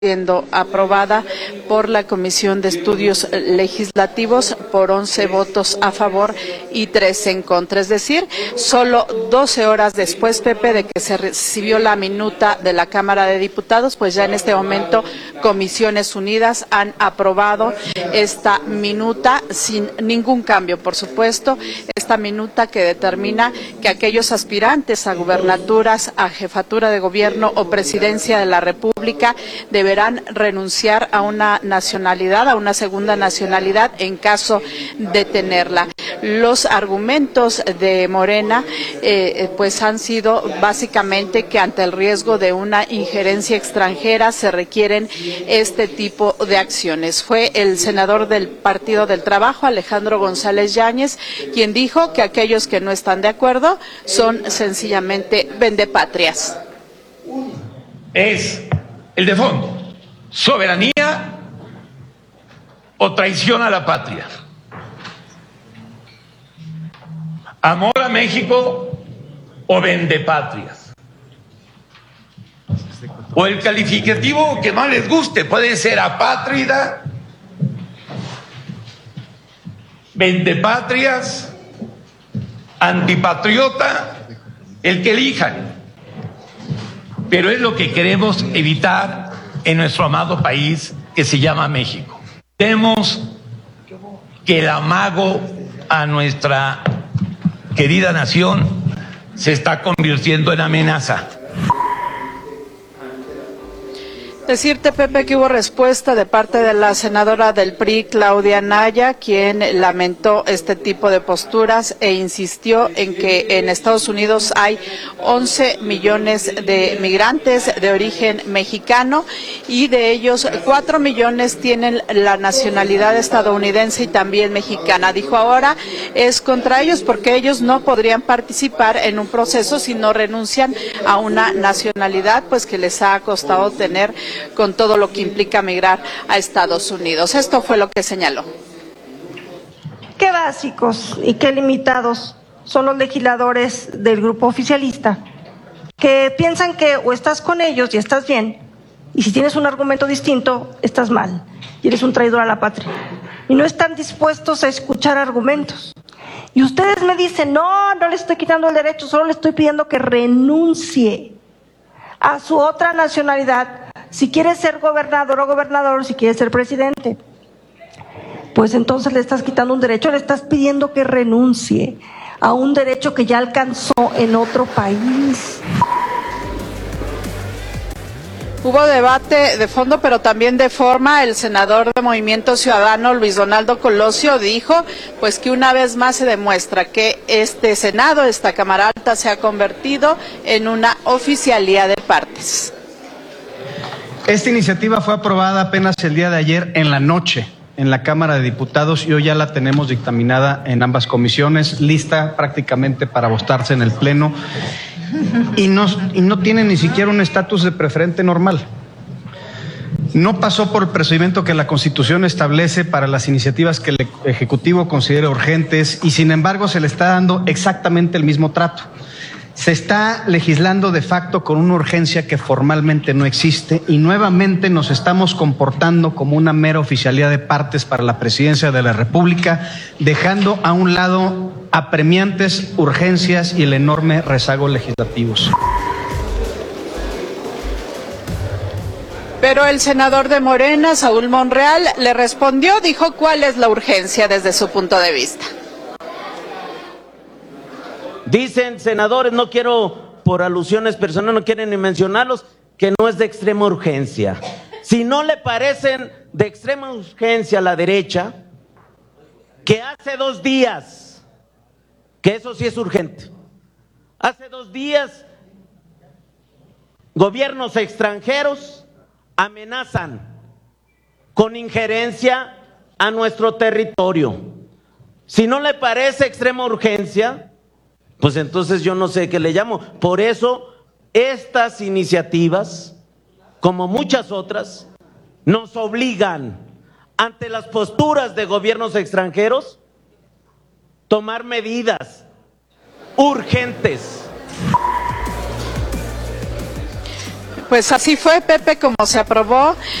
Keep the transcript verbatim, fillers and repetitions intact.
siendo aprobada por la Comisión de Estudios Legislativos por once votos a favor y tres en contra. Es decir, solo doce horas después, Pepe, de que se recibió la minuta de la Cámara de Diputados, pues ya en este momento Comisiones Unidas han aprobado esta minuta sin ningún cambio, por supuesto, esta minuta que determina que aquellos aspirantes a gubernaturas, a jefatura de gobierno o presidencia de la República deberán renunciar a una nacionalidad, a una segunda nacionalidad en caso de tenerla. Los argumentos de Morena eh, pues han sido básicamente que ante el riesgo de una injerencia extranjera se requieren este tipo de acciones. Fue el senador del Partido del Trabajo, Alejandro González Yáñez, quien dijo que aquellos que no están de acuerdo son sencillamente vendepatrias. Es el de fondo, soberanía o traición a la patria, amor a México o vendepatrias, o el calificativo que más les guste, puede ser apátrida, vendepatrias, antipatriota, el que elijan, pero es lo que queremos evitar en nuestro amado país que se llama México. Vemos que el amago a nuestra querida nación se está convirtiendo en amenaza. Decirte, Pepe, que hubo respuesta de parte de la senadora del P R I, Claudia Anaya, quien lamentó este tipo de posturas e insistió en que en Estados Unidos hay once millones de migrantes de origen mexicano y de ellos cuatro millones tienen la nacionalidad estadounidense y también mexicana. Dijo, ahora es contra ellos porque ellos no podrían participar en un proceso si no renuncian a una nacionalidad pues que les ha costado tener con todo lo que implica migrar a Estados Unidos. Esto fue lo que señaló. Qué básicos y qué limitados son los legisladores del grupo oficialista, que piensan que o estás con ellos y estás bien, y si tienes un argumento distinto, estás mal, y eres un traidor a la patria. Y no están dispuestos a escuchar argumentos. Y ustedes me dicen, no, no le estoy quitando el derecho, solo le estoy pidiendo que renuncie a su otra nacionalidad, si quiere ser gobernador o gobernador, si quiere ser presidente. Pues entonces le estás quitando un derecho, le estás pidiendo que renuncie a un derecho que ya alcanzó en otro país. Hubo debate de fondo, pero también de forma. El senador de Movimiento Ciudadano, Luis Donaldo Colosio, dijo pues que una vez más se demuestra que este Senado, esta Cámara Alta, se ha convertido en una oficialía de partes. Esta iniciativa fue aprobada apenas el día de ayer en la noche en la Cámara de Diputados y hoy ya la tenemos dictaminada en ambas comisiones, lista prácticamente para votarse en el Pleno y no, y no tiene ni siquiera un estatus de preferente normal. No pasó por el procedimiento que la Constitución establece para las iniciativas que el Ejecutivo considere urgentes y sin embargo se le está dando exactamente el mismo trato. Se está legislando de facto con una urgencia que formalmente no existe y nuevamente nos estamos comportando como una mera oficialía de partes para la presidencia de la República, dejando a un lado apremiantes urgencias y el enorme rezago legislativos. Pero el senador de Morena, Saúl Monreal, le respondió, dijo cuál es la urgencia desde su punto de vista. Dicen senadores, no quiero por alusiones personales, no quieren ni mencionarlos, que no es de extrema urgencia. Si no le parecen de extrema urgencia a la derecha, que hace dos días, que eso sí es urgente, hace dos días gobiernos extranjeros amenazan con injerencia a nuestro territorio. Si no le parece extrema urgencia, pues entonces yo no sé qué le llamo. Por eso estas iniciativas, como muchas otras, nos obligan ante las posturas de gobiernos extranjeros tomar medidas urgentes. Pues así fue, Pepe, como se aprobó